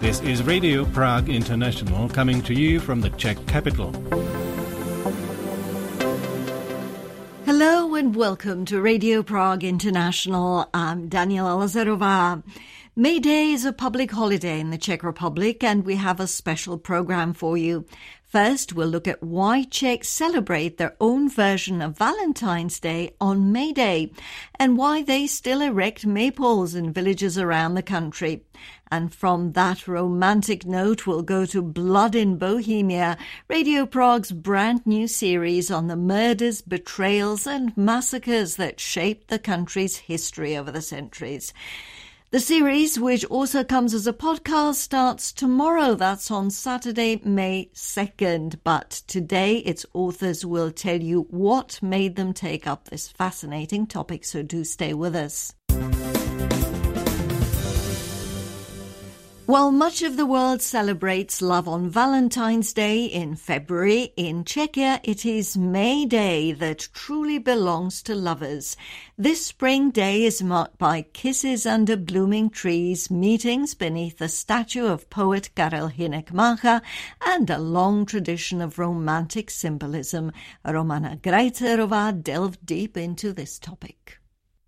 This is Radio Prague International coming to you from the Czech capital. Hello and welcome to Radio Prague International. I'm Daniela Lazarová. May Day is a public holiday in the Czech Republic and we have a special program for you. First, we'll look at why Czechs celebrate their own version of Valentine's Day on May Day and why they still erect maypoles in villages around the country. And from that romantic note, we'll go to Blood in Bohemia, Radio Prague's brand new series on the murders, betrayals and massacres that shaped the country's history over the centuries. The series, which also comes as a podcast, starts tomorrow. That's on Saturday, May 2nd. But today, its authors will tell you what made them take up this fascinating topic, so do stay with us. While much of the world celebrates love on Valentine's Day in February, in Czechia it is May Day that truly belongs to lovers. This spring day is marked by kisses under blooming trees, meetings beneath the statue of poet Karel Hynek Mácha, and a long tradition of romantic symbolism. Romana Grajcerová delved deep into this topic.